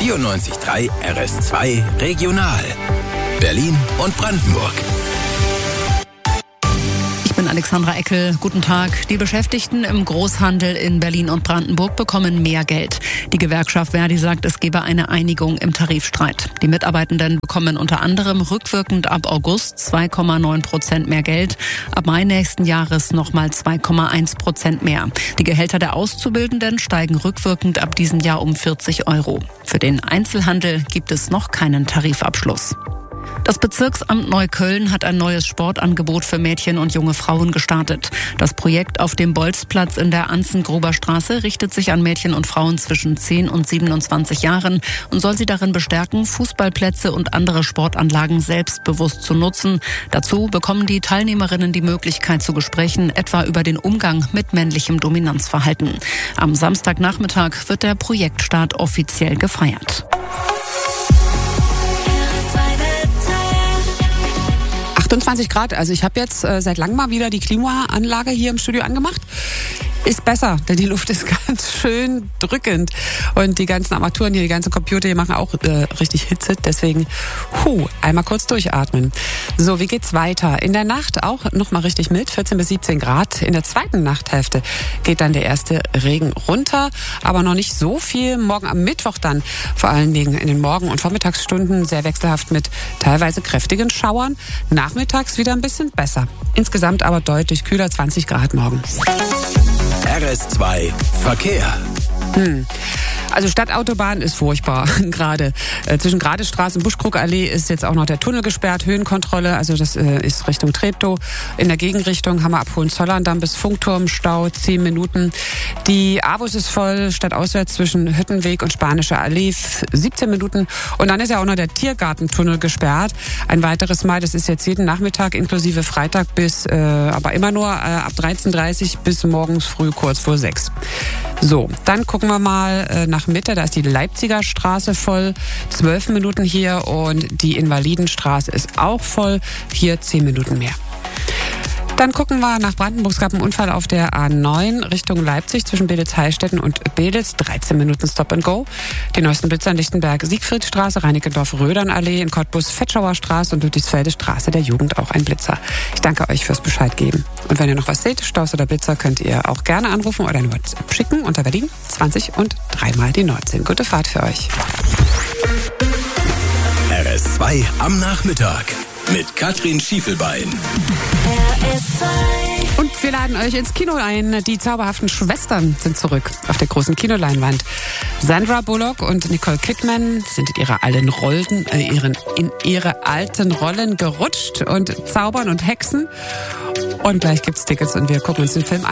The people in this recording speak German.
94.3 RS2 Regional. Berlin und Brandenburg. Ich bin Alexandra Eckel. Guten Tag. Die Beschäftigten im Großhandel in Berlin und Brandenburg bekommen mehr Geld. Die Gewerkschaft Verdi sagt, es gebe eine Einigung im Tarifstreit. Die Mitarbeitenden bekommen unter anderem rückwirkend ab August 2,9% mehr Geld. Ab Mai nächsten Jahres nochmal 2,1% mehr. Die Gehälter der Auszubildenden steigen rückwirkend ab diesem Jahr um 40 €. Für den Einzelhandel gibt es noch keinen Tarifabschluss. Das Bezirksamt Neukölln hat ein neues Sportangebot für Mädchen und junge Frauen gestartet. Das Projekt auf dem Bolzplatz in der Anzengruber Straße richtet sich an Mädchen und Frauen zwischen 10 und 27 Jahren und soll sie darin bestärken, Fußballplätze und andere Sportanlagen selbstbewusst zu nutzen. Dazu bekommen die Teilnehmerinnen die Möglichkeit zu Gesprächen, etwa über den Umgang mit männlichem Dominanzverhalten. Am Samstagnachmittag wird der Projektstart offiziell gefeiert. 28 Grad, also ich habe jetzt seit langem mal wieder die Klimaanlage hier im Studio angemacht. Ist besser, denn die Luft ist ganz schön drückend. Und die ganzen Armaturen hier, die ganzen Computer, die machen auch richtig Hitze. Deswegen, einmal kurz durchatmen. So, wie geht's weiter? In der Nacht auch nochmal richtig mild, 14 bis 17 Grad. In der zweiten Nachthälfte geht dann der erste Regen runter. Aber noch nicht so viel. Morgen am Mittwoch dann vor allen Dingen in den Morgen- und Vormittagsstunden sehr wechselhaft mit teilweise kräftigen Schauern. Nachmittags wieder ein bisschen besser. Insgesamt aber deutlich kühler, 20 Grad morgen. RS2 Verkehr. Also Stadtautobahn ist furchtbar gerade. Zwischen Gradestraße und Buschkrugallee ist jetzt auch noch der Tunnel gesperrt, Höhenkontrolle, also das ist Richtung Treptow. In der Gegenrichtung haben wir ab Hohenzollern-Damm bis Funkturm Stau, 10 Minuten. Die Avus ist voll, stadtauswärts zwischen Hüttenweg und Spanische Allee, 17 Minuten. Und dann ist ja auch noch der Tiergartentunnel gesperrt. Ein weiteres Mal, das ist jetzt jeden Nachmittag inklusive Freitag bis, aber immer nur ab 13:30 bis morgens früh kurz vor 6. So, dann gucken wir mal nach Mitte, da ist die Leipziger Straße voll, 12 Minuten hier und die Invalidenstraße ist auch voll, hier 10 Minuten mehr. Dann gucken wir nach Brandenburg. Es gab einen Unfall auf der A9 Richtung Leipzig zwischen Beditz-Heilstätten und Beditz. 13 Minuten Stop and Go. Die neuesten Blitzer in Lichtenberg, Siegfriedstraße, Reinickendorf-Rödernallee, in Cottbus, Fetschauer Straße und Ludwigsfelde Straße der Jugend auch ein Blitzer. Ich danke euch fürs Bescheid geben. Und wenn ihr noch was seht, Staus oder Blitzer, könnt ihr auch gerne anrufen oder eine WhatsApp schicken unter Berlin 20 und 3 mal die 19. Gute Fahrt für euch. RS2 am Nachmittag mit Katrin Schiefelbein. Und wir laden euch ins Kino ein. Die zauberhaften Schwestern sind zurück auf der großen Kinoleinwand. Sandra Bullock und Nicole Kidman sind in ihre alten Rollen gerutscht und zaubern und hexen. Und gleich gibt's Tickets und wir gucken uns den Film an.